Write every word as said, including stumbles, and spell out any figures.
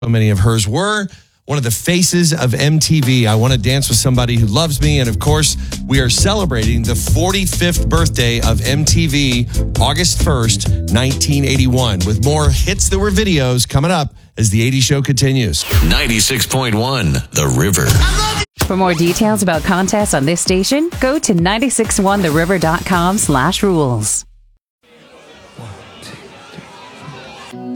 So many of hers were. One of the faces of M T V. I Want to Dance with Somebody Who Loves Me. And of course, we are celebrating the forty-fifth birthday of M T V, August first, nineteen eighty-one, with more hits that were videos coming up as the eighties show continues. ninety-six point one The River. For more details about contests on this station, go to nine six one the river dot com slash rules.